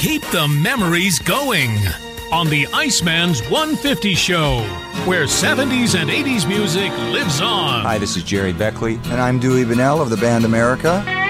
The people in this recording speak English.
Keep the memories going on the Iceman's 150 Show, where 70s and 80s music lives on. Hi, this is Jerry Beckley. And I'm Dewey Bunnell of the band America.